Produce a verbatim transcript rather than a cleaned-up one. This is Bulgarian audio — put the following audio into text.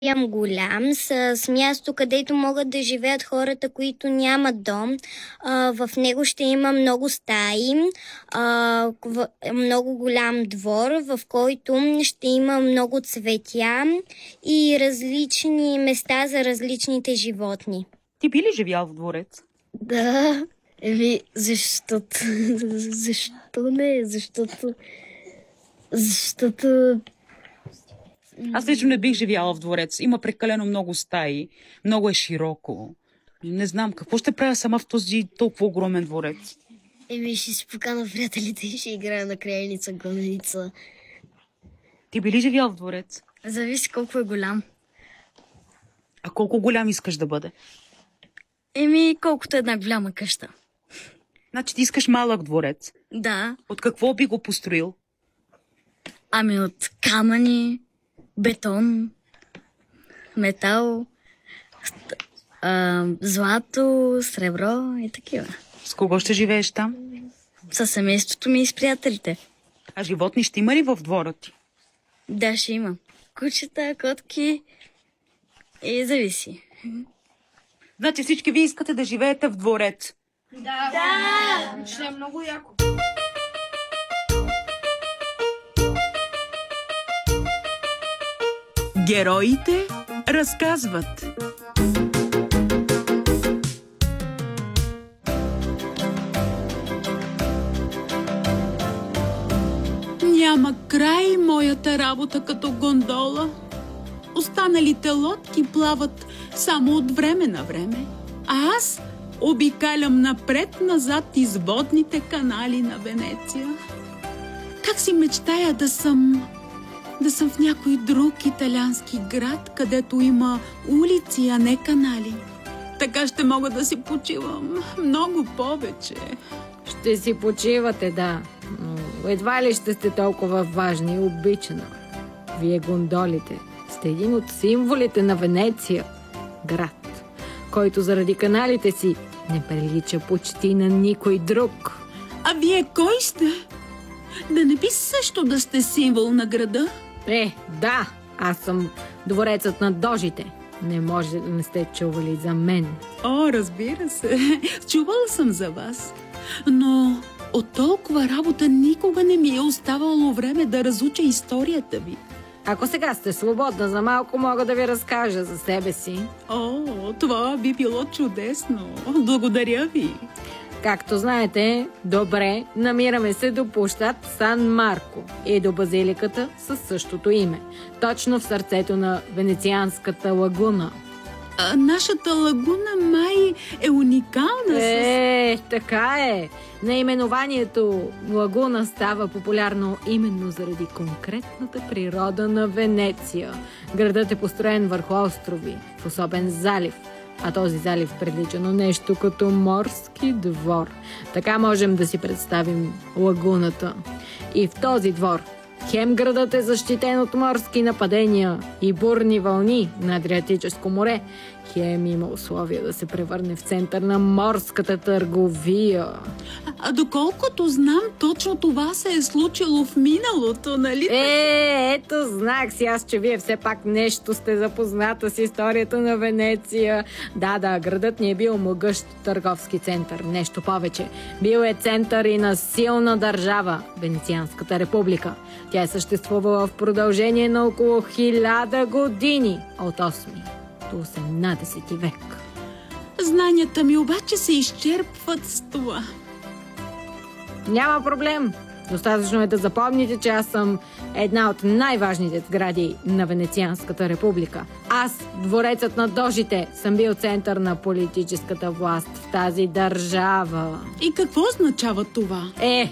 Ям голям, с, с място, където могат да живеят хората, които нямат дом. А, в него ще има много стаи, а, в, много голям двор, в който ще има много цветя и различни места за различните животни. Ти би ли живял в дворец? Да, еми, защото... Защо не? Защото... Защото... Аз лично не бих живяла в дворец. Има прекалено много стаи, много е широко. Не знам, какво ще правя сама в този толкова огромен дворец? Еми, ще си покана приятелите и ще играя на крайница, гоненица. Ти би ли живял в дворец? Зависи колко е голям. А колко голям искаш да бъде? Еми, колкото е една голяма къща. Значи ти искаш малък дворец. Да. От какво би го построил? Ами от камъни, бетон, метал, а, злато, сребро и такива. С кого ще живееш там? Със семейството ми и с приятелите. А животни ще има ли в двора ти? Да, ще има. Кучета, котки и зависи. Значи всички вие искате да живеете в дворец. Да! Да! Ще е много яко. Героите разказват. Няма край моята работа като гондола. Останалите лодки плават само от време на време, а аз обикалям напред-назад из водните канали на Венеция. Как си мечтая да съм... да съм в някой друг италиански град, където има улици, а не канали. Така ще мога да си почивам много повече. Ще си почивате, да, но едва ли ще сте толкова важни и обичана. Вие гондолите сте един от символите на Венеция, град, който заради каналите си не прилича почти на никой друг. А вие кой сте? Да не би също да сте символ на града? Е, да, аз съм дворецът на Дожите. Не може да не сте чували за мен. О, разбира се. Чувала съм за вас. Но от толкова работа никога не ми е оставало време да разуча историята ви. Ако сега сте свободна за малко, мога да ви разкажа за себе си. О, това би било чудесно. Благодаря ви. Както знаете, добре, намираме се до площад Сан Марко и до базиликата със същото име. Точно в сърцето на Венецианската лагуна. А, нашата лагуна май е уникална. Е, с... така е. Наименованието лагуна става популярно именно заради конкретната природа на Венеция. Градът е построен върху острови, в особен залив. А този залив прилича на нещо като морски двор. Така можем да си представим лагуната. И в този двор хем градът е защитен от морски нападения и бурни вълни на Адриатическо море, хем има условия да се превърне в център на морската търговия. А доколкото знам, точно това се е случило в миналото, нали? Е, ето знах си аз, че вие все пак нещо сте запозната с историята на Венеция. Да, да, градът ни е бил могъщ търговски център. Нещо повече. Бил е център и на силна държава, Венецианската република. Тя е съществувала в продължение на около хиляда години, от осми до осемнадесети век. Знанията ми обаче се изчерпват с това. Няма проблем. Достатъчно е да запомните, че аз съм една от най-важните сгради на Венецианската република. Аз, дворецът на Дожите, съм бил център на политическата власт в тази държава. И какво означава това? Е,